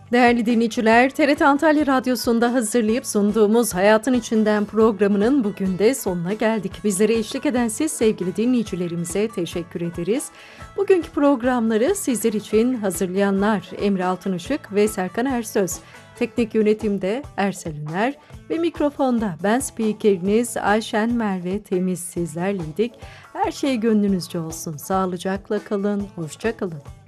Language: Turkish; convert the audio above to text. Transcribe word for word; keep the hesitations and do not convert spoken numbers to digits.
Değerli dinleyiciler, T R T Antalya Radyosu'nda hazırlayıp sunduğumuz Hayatın İçinden programının bugün de sonuna geldik. Bizlere eşlik eden siz sevgili dinleyicilerimize teşekkür ederiz. Bugünkü programları sizler için hazırlayanlar Emre Altınışık ve Serkan Ersöz. Teknik yönetimde Ersel Üner ve mikrofonda ben spikeriniz Ayşen Merve Temiz sizlerleydik. Her şey gönlünüzce olsun. Sağlıcakla kalın, hoşça kalın.